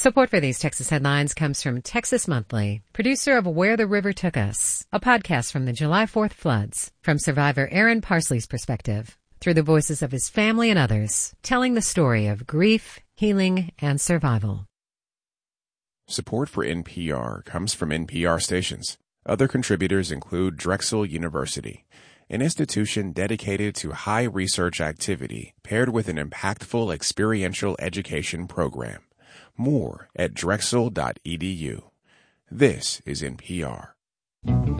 Support for these Texas headlines comes from Texas Monthly, producer of Where the River Took Us, a podcast from the July 4th floods, from survivor Aaron Parsley's perspective, through the voices of his family and others, telling the story of grief, healing, and survival. Support for NPR comes from NPR stations. Other contributors include Drexel University, an institution dedicated to high research activity paired with an impactful experiential education program. More at drexel.edu. This is NPR.